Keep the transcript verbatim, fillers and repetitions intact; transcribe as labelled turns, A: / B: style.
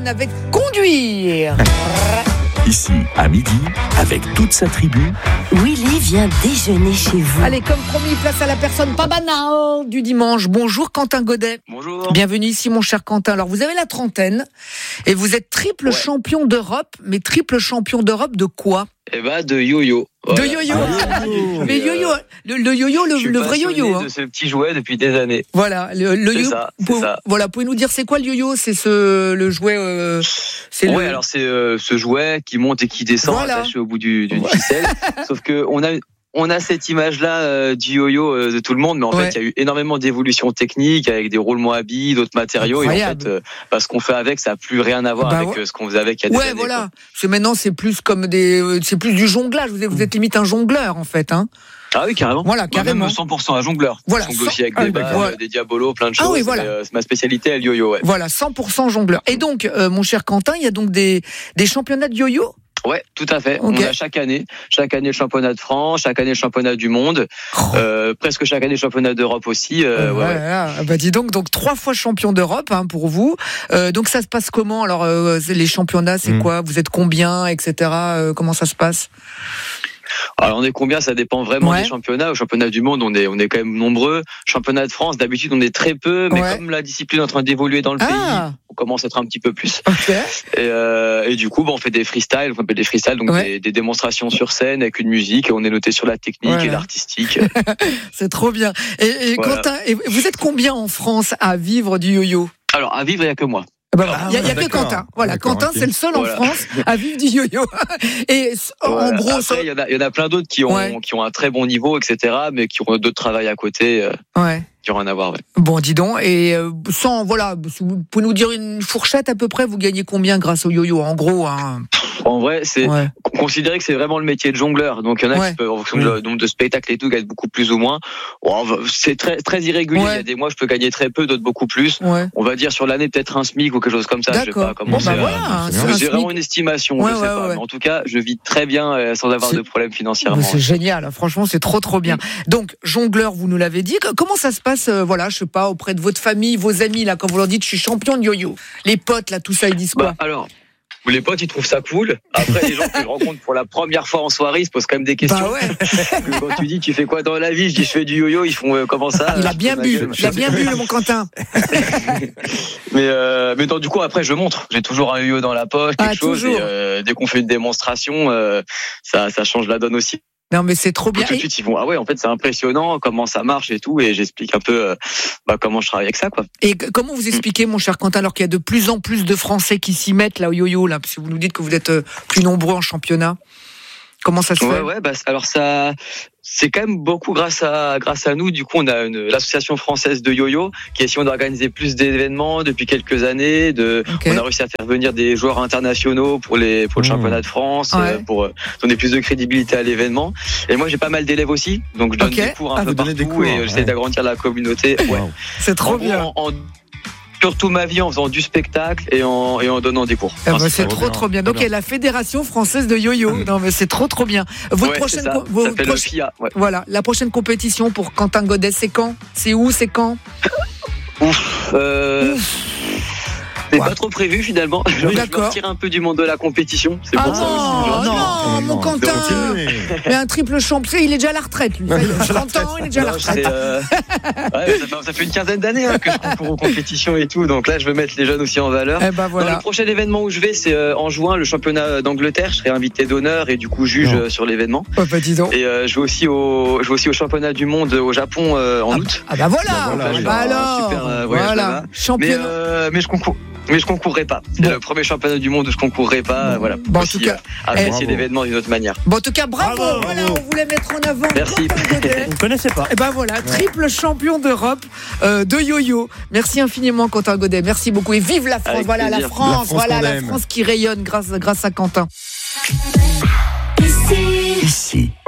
A: John avec Conduire.
B: Ici, à midi, avec toute sa tribu,
C: Willy vient déjeuner chez vous.
A: Allez, comme promis, place à la personne pas banale du dimanche. Bonjour Quentin Godet.
D: Bonjour.
A: Bienvenue ici mon cher Quentin. Alors vous avez la trentaine et vous êtes triple
D: Ouais.
A: champion d'Europe, mais triple champion d'Europe de quoi?
D: Eh ben, de yo-yo. Voilà.
A: De yo-yo.
B: Ah, yo-yo.
A: Mais yo-yo, le, le yo-yo,
D: Je
A: le,
D: suis
A: le vrai
D: passionné
A: yo-yo. hein.
D: de ce petit jouet depuis des années.
A: Voilà, le, le
D: C'est
A: yo.
D: ça, c'est
A: Pour-
D: ça.
A: Voilà, pouvez nous dire c'est quoi le yo-yo? C'est ce le jouet. Euh, c'est
D: Ouais,
A: le.
D: alors c'est euh, ce jouet qui monte et qui descend,
A: Voilà.
D: attaché au bout du- d'une
A: Ouais.
D: ficelle. Sauf que on a on a cette image-là euh, du yo-yo euh, de tout le monde, mais en
A: Ouais.
D: fait, il y a eu énormément d'évolutions techniques avec des roulements à billes, d'autres matériaux,
A: Incroyable.
D: et en fait, euh, bah, ce qu'on fait avec, ça a plus rien à voir
A: Bah
D: avec
A: ouais.
D: euh, ce qu'on faisait avec il y a des
A: Ouais,
D: années.
A: voilà.
D: quoi.
A: Parce que maintenant c'est plus comme des, euh, c'est plus du jonglage. Vous êtes, vous êtes limite un jongleur en fait, hein.
D: Ah oui, carrément.
A: Voilà,
D: Bah,
A: carrément.
D: Même cent pour cent à jongleur.
A: Voilà,
D: Je jongle aussi avec
A: cent-
D: des
A: ah,
D: balles,
A: d'accord.
D: euh, des diabolos, plein de
A: Ah
D: choses.
A: oui, voilà.
D: mais, euh, c'est ma spécialité, le yo-yo, ouais.
A: Voilà, cent pour cent jongleur. Et donc, euh, mon cher Quentin, il y a donc des des championnats de yo-yo.
D: Ouais, tout à fait.
A: Ok.
D: On a chaque année, chaque année le championnat de France, chaque année le championnat du monde, euh, presque chaque année le championnat d'Europe aussi. Euh, ouais, ouais.
A: Voilà. Bah dis donc, donc trois fois champion d'Europe hein, pour vous. Euh, donc ça se passe comment? Alors euh, c'est les championnats, c'est
B: Mm.
A: quoi? Vous êtes combien, et cetera. Euh, comment ça se passe?
D: Alors on est combien? Ça dépend vraiment
A: Ouais.
D: des championnats. Au championnat du monde, on est on est quand même nombreux. Championnat de France, d'habitude on est très peu, mais
A: Ouais.
D: comme la discipline est en train d'évoluer dans le pays,
A: Ah,
D: on commence à être un petit peu plus.
A: ok.
D: Et, euh, et du coup, bah, on fait des freestyles, on appelle des freestyles, donc
A: Ouais.
D: des, des démonstrations sur scène avec une musique. Et on est noté sur la technique
A: Voilà.
D: et l'artistique.
A: C'est trop bien. Et, et
D: Voilà.
A: Quentin, et vous êtes combien en France à vivre du yo-yo?
D: Alors à vivre, il y a que moi.
A: Il bah,
B: Ah
A: y a, y a
B: ouais,
A: que
B: d'accord.
A: Quentin. Voilà,
B: D'accord,
A: Quentin,
B: ok.
A: c'est le seul
D: Voilà.
A: en France à vivre du yo-yo. Et en
D: Voilà.
A: gros, ça-
D: Après, il y en a, il y en a plein d'autres qui ont
A: Ouais.
D: qui ont un très bon niveau, et cetera, mais qui ont d'autres travails à côté, euh,
A: ouais.
D: qui ont rien à voir. Ouais.
A: Bon, dis donc. Et euh, sans, voilà, vous pouvez nous dire une fourchette à peu près. Vous gagnez combien grâce au yo-yo? En gros, hein.
D: En vrai, c'est
A: Ouais.
D: considérer que c'est vraiment le métier de jongleur. Donc il y en a
A: Ouais.
D: qui peuvent, en fonction du nombre de spectacles et tout, gagnent beaucoup plus ou moins. Bon, c'est très très irrégulier.
A: Ouais.
D: Il y a des mois je peux gagner très peu, d'autres beaucoup plus.
A: Ouais.
D: On va dire sur l'année peut-être un SMIC ou quelque chose comme ça. Je vais
A: D'accord.
D: pas
A: Bon,
D: commencer
A: bah
D: à-
A: voilà. hein,
B: c'est
A: c'est un
D: C'est vraiment
A: SMIC.
D: une estimation,
A: Ouais,
D: je sais
A: ouais,
D: pas.
A: ouais.
D: Mais en tout cas, je vis très bien euh, sans avoir
A: C'est-
D: de problème financièrement.
A: Mais c'est génial, franchement, c'est trop trop bien. Donc, jongleur, vous nous l'avez dit. Comment ça se passe, euh, voilà, je sais pas, auprès de votre famille, vos amis, là, quand vous leur dites je suis champion de yo-yo? Les potes, là, tout ça, ils disent quoi?
D: Bah, alors, les potes, ils trouvent ça cool. Après, les gens que je rencontre pour la première fois en soirée, ils se posent quand même des questions.
A: Bah ouais,
D: Que Quand tu dis, tu fais quoi dans la vie? Je dis, je fais du yo-yo. Ils font, euh, comment ça?
A: il a
D: Je
A: bien
D: fais ma
A: bu,
D: gueule,
A: il a bien bu, mon Quentin.
D: Mais, euh, mais donc, du coup, après, je montre. J'ai toujours un yo-yo dans la poche, quelque
A: Ah,
D: chose.
A: toujours.
D: Et, euh, dès qu'on fait une démonstration, euh, ça, ça change la donne aussi.
A: Non, mais c'est trop bien.
D: Tout de suite, ils vont, ah ouais, en fait, c'est impressionnant, comment ça marche et tout. Et j'explique un peu, euh, bah, comment je travaille avec ça, quoi.
A: Et, et comment vous expliquez, mon cher Quentin, alors qu'il y a de plus en plus de Français qui s'y mettent, là, au yo-yo, là, parce que vous nous dites que vous êtes euh, plus nombreux en championnat? Comment ça se
D: Ouais,
A: fait?
D: ouais, bah, alors ça, c'est quand même beaucoup grâce à, grâce à nous. Du coup, on a une, l'association française de yo-yo qui essaie d'organiser plus d'événements depuis quelques années. De,
A: Ok.
D: on a réussi à faire venir des joueurs internationaux pour les, pour le
B: Mmh.
D: championnat de France,
A: Ouais.
D: euh, pour euh, donner plus de crédibilité à l'événement. Et moi, j'ai pas mal d'élèves aussi, donc je donne
A: Ok.
D: des cours un
B: Ah,
D: peu
B: vous donnez
D: partout
B: des cours,
D: et euh, j'essaie
B: ouais.
D: d'agrandir la communauté. Ouais.
B: Wow.
A: C'est trop
D: En gros,
A: bien.
D: en- en- surtout ma vie en faisant du spectacle et en, et en donnant des cours.
A: Ah bah,
D: Enfin,
A: c'est
B: trop
A: trop
B: bien,
A: trop bien.
B: trop
A: Donc il y a la Fédération française de yo-yo. Non mais c'est trop trop bien. Votre
D: ouais,
A: prochaine
D: c'est ça.
A: co- vos
D: Ça s'appelle le
A: proche-
D: F I A. Ouais.
A: voilà, la prochaine compétition pour Quentin Godet, c'est quand? C'est où? C'est quand?
D: Ouf. Euh, c'est
A: Ouais.
D: pas trop prévu finalement. Je vais
A: D'accord.
D: sortir un peu du monde de la compétition. C'est
A: Ah
D: pour ça aussi.
A: non,
D: que je-
A: non, mon Quentin.
B: continuez.
A: Mais un triple champion, il est déjà à la retraite lui. Ça y est, trente ans, il est déjà à la
D: Non,
A: retraite.
D: c'est, euh, ouais, ça, fait, ça fait une quinzaine d'années hein, que je concours aux compétitions et tout, donc là je veux mettre les jeunes aussi en valeur.
A: Eh ben
D: Dans
A: voilà.
D: le prochain événement où je vais, c'est euh, en juin, le championnat d'Angleterre. Je serai invité d'honneur et du coup juge
B: Non.
D: euh, sur l'événement.
A: Oh, bah dis donc.
D: Et euh, je vais aussi au, je vais aussi au championnat du monde au Japon euh, en août.
A: Ah bah voilà.
B: Bah voilà,
A: Ah
B: je vais
A: bah
D: avoir un
A: alors.
D: super, euh, voyage
A: Voilà.
D: là-bas. Mais,
A: Championnat.
D: euh, mais je concours. Mais je concourrai pas. C'est
A: Bon.
D: le premier championnat du monde où je concourrai pas.
A: Bon.
D: Voilà.
A: Bon, en
D: Aussi,
A: tout cas,
D: euh, apprécier
B: bravo.
D: l'événement d'une autre manière.
A: Bon, en tout cas, bravo.
B: Bravo,
A: Voilà,
B: bravo.
A: on voulait mettre en avant.
D: Merci.
A: Quentin Godet.
B: Vous ne connaissez pas.
A: Et ben voilà, triple champion d'Europe euh, de yo-yo. Merci infiniment Quentin Godet. Merci beaucoup et vive la France.
D: Avec
A: voilà la
D: plaisir.
A: France,
B: La France
A: voilà
B: qu'on
A: la
B: aime.
A: France qui rayonne grâce grâce à Quentin.
C: Ici,
B: Ici,